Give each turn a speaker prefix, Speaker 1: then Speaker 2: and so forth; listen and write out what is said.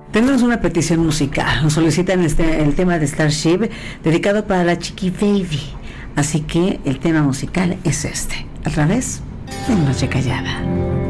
Speaker 1: Tenemos una petición musical, nos solicitan el tema de Starship dedicado para la Chiqui Baby, así que el tema musical es este, a través de Noche Callada.